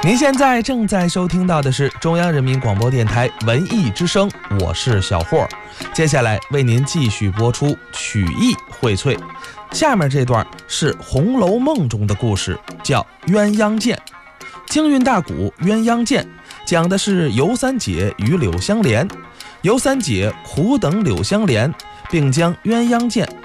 您现在正在收听到的是中央人民广播电台文艺之声，我是小霍。接下来为您继续播出曲艺荟萃。下面这段是《红楼梦》中的故事，叫鸳鸯剑。京韵大鼓鸳鸯剑讲的是尤三姐与柳湘莲，尤三姐苦等柳湘莲，并将鸳鸯剑